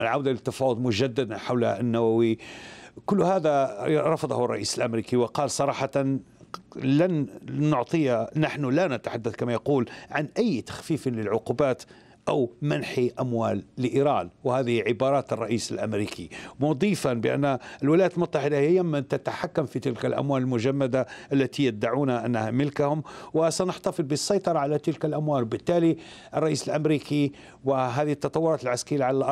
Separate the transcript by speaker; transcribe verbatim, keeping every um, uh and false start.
Speaker 1: العودة للتفاوض مجددا حول النووي. كل هذا رفضه الرئيس الأمريكي وقال صراحة لن نعطي، نحن لا نتحدث كما يقول عن أي تخفيف للعقوبات أو منح أموال لإيران، وهذه عبارات الرئيس الأمريكي، مضيفا بأن الولايات المتحدة هي من تتحكم في تلك الأموال المجمدة التي يدعون أنها ملكهم، وسنحتفظ بالسيطرة على تلك الأموال. بالتالي الرئيس الأمريكي وهذه التطورات العسكرية على الأرض